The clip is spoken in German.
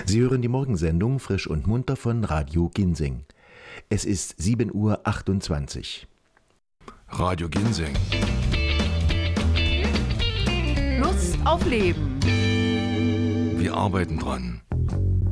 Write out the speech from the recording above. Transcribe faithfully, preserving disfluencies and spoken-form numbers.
Sie hören die Morgensendung Frisch und Munter von Radio Ginseng. Es ist sieben Uhr achtundzwanzig. Radio Ginseng. Lust auf Leben. Wir arbeiten dran.